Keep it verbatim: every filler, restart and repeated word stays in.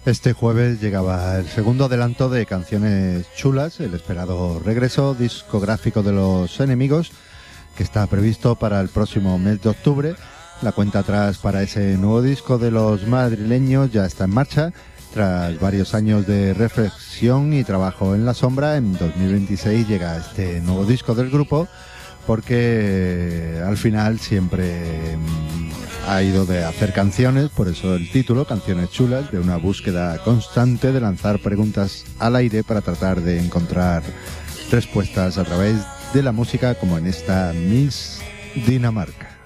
Este jueves llegaba el segundo adelanto de Canciones Chulas, el esperado regreso discográfico de Los Enemigos, que está previsto para el próximo mes de octubre. La cuenta atrás para ese nuevo disco de los madrileños ya está en marcha. Tras varios años de reflexión y trabajo en la sombra, en dos mil veintiséis llega este nuevo disco del grupo, porque al final siempre ha ido de hacer canciones, por eso el título, Canciones Chulas, de una búsqueda constante de lanzar preguntas al aire para tratar de encontrar respuestas a través de la música, como en esta Miss Dinamarca.